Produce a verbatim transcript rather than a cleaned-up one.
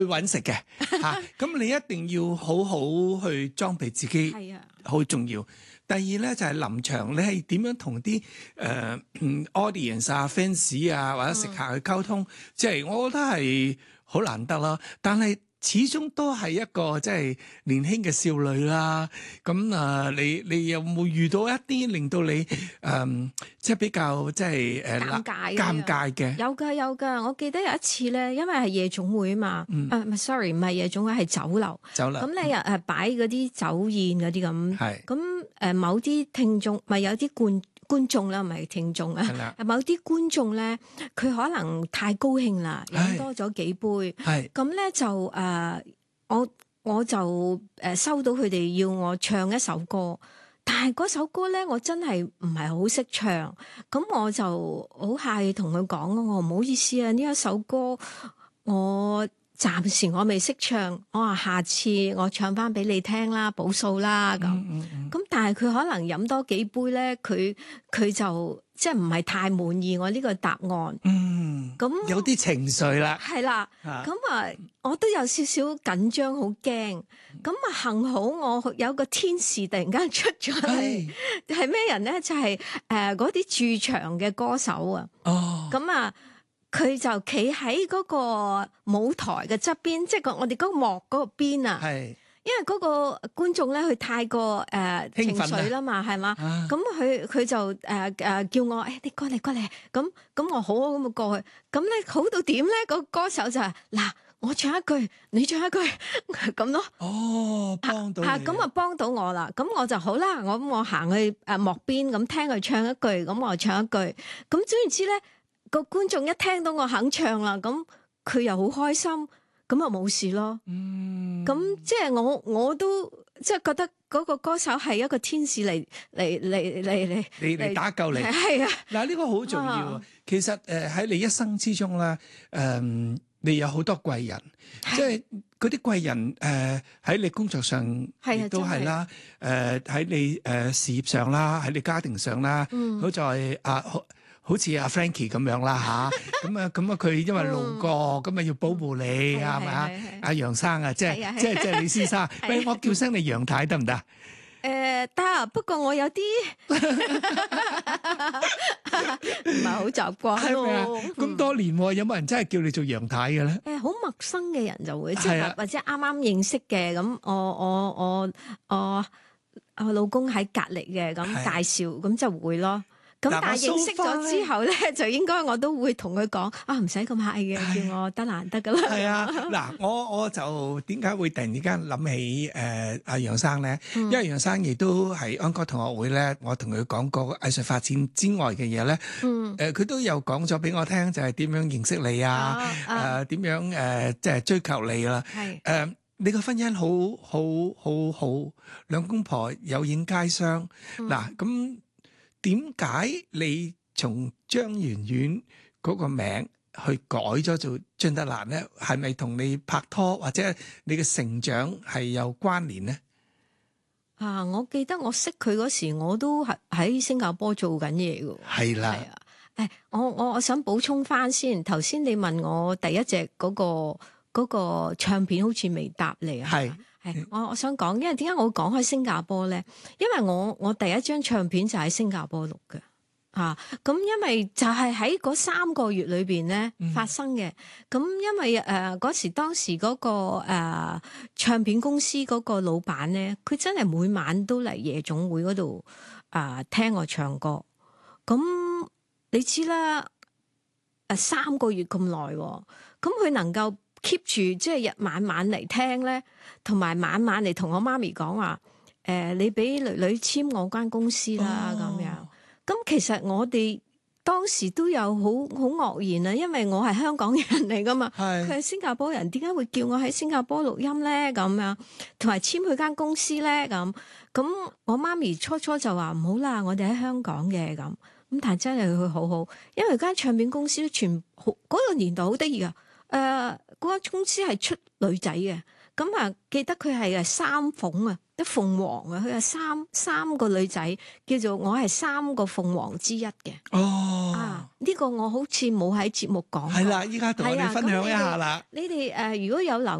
去揾食嘅嚇，咁你一定要好好去裝備自己， 係啊， 好重要。第二咧就係臨場，你係點樣同啲誒 audience 啊、fans 啊或者食客去溝通，即係我覺得係好難得啦。但係始終都係一個即係年輕嘅少女啦。咁啊，你你有冇遇到一啲令到你誒即係比較即係誒尷尬尷尬嘅？ 有㗎有㗎，我記得有一次咧，因為係夜總會啊嘛，誒唔係 sorry 唔係夜總會係酒樓， 酒樓咁你又誒擺嗰啲酒宴嗰啲咁， 係咁誒某啲聽眾咪有啲觀觀眾啦，唔係聽眾係啦啊，某啲觀眾咧，佢可能太高興啦，飲多咗幾杯， 係咁咧就誒、呃、我我就誒收到佢哋要我唱一首歌。但係嗰首歌咧，我真係唔係好識唱，咁我就好客氣同佢講咯，我唔好意思啊，呢一首歌我暫時我未識唱，我話下次我唱翻俾你聽啦，補數啦咁。咁、 嗯嗯、 但係佢可能飲多幾杯咧，佢佢就即係唔係太滿意我呢個答案。 嗯，咁咁有啲情緒啦。 係啦，咁啊，我都有少少緊張，好驚。咁啊，幸好我有個天使突然間出咗嚟，係咩人咧？就係誒嗰啲駐場嘅歌手啊。 哦， 咁啊，佢就企喺嗰個舞台嘅側邊，即係個我哋嗰個幕嗰個邊啊。 係。 因為嗰個觀眾咧，佢太過誒、呃、情緒啦嘛，係嘛？咁佢佢就誒誒、呃、叫我誒，你過嚟過嚟，咁咁我好咁啊過去，咁咧好到點咧？個歌手就係、是、嗱，我唱一句，你唱一句咁咯。 哦，幫到你。 咁啊幫到我啦，咁我就好啦，我咁我行去誒幕邊咁聽佢唱一句，咁我唱一句，咁總言之咧，個觀眾一聽到我肯唱啦，咁佢又好開心。咁啊冇事咯， 嗯， 咁即係我我都即係覺得嗰個歌手係一個天使嚟嚟嚟嚟嚟嚟嚟打救你， 係啊， 嗱呢個好重要啊。其實誒喺你一生之中咧，誒你有好多貴人，即係嗰啲貴人誒喺你工作上亦都係啦，誒喺你誒事業上啦，喺你家庭上啦，好在啊。好似阿 Frankie 咁樣啦嚇，咁啊咁啊佢因為路過，咁啊要保護你係咪啊？阿楊生啊，即係即係即係李先生，喂，我叫聲你楊太得唔得？ 誒得，不過我有啲唔係好習慣咯。 咁多年有冇人真係叫你做楊太嘅咧？ 誒好陌生嘅人就會，即係或者啱啱認識嘅，咁我我我我我老公喺隔離嘅，咁介紹咁就會咯。咁但係認識咗之後咧，就應該我都會同佢講啊，唔使咁客氣嘅，叫我得難得噶啦。 係啊，嗱，我我就點解會突然之間諗起誒阿楊生咧？因為楊生亦都係安哥同學會咧，我同佢講過藝術發展之外嘅嘢咧。嗯。誒，佢都有講咗俾我聽，就係點樣認識你啊？誒點樣誒即係追求你啦？係。誒，你個婚姻好好好好，兩公婆有影皆雙。嗱咁。點解你從張圓圓嗰個名去改咗做張德蘭咧？係咪同你拍拖或者你嘅成長係有關聯咧？ 啊！我記得我識佢嗰時，我都係喺新加坡做緊嘢㗎。 係啦。 係啊。誒，我我我想補充翻先。頭先你問我第一隻嗰個嗰個唱片好似未答你啊？係。係，我我想講，因為點解我講開新加坡咧？因為我我第一張唱片就喺新加坡錄嘅，嚇咁因為就係喺嗰三個月裏邊咧發生嘅。咁、嗯、因為誒嗰、呃、時當時嗰、嗰個、呃、唱片公司嗰個老闆咧，佢真係每晚都嚟夜總會嗰度啊聽我唱歌。咁你知啦，誒三個月咁耐，咁佢能夠 keep 住即係日晚晚嚟聽咧，同埋晚晚嚟同我媽咪講話，誒、呃、你俾女女簽我間公司啦咁、哦、樣。咁其實我哋當時都有好好愕然啊，因為我係香港人嚟噶嘛，佢係新加坡人，點解會叫我喺新加坡錄音咧？咁樣同埋簽佢間公司咧？咁咁我媽咪初初就話唔好啦，我哋喺香港嘅咁。咁但係真係佢好好，因為間唱片公司都全好嗰、嗰個年代好得意啊。誒、呃，嗰間公司係出女仔嘅，咁咁啊，記得佢係誒三鳳啊，啲鳳凰啊，佢係三三個女仔，叫做我係三個鳳凰之一嘅。 哦， 啊，呢個我好似冇喺節目講過。 係啦，依家同我哋分享一下啦。 你哋誒、呃、如果有留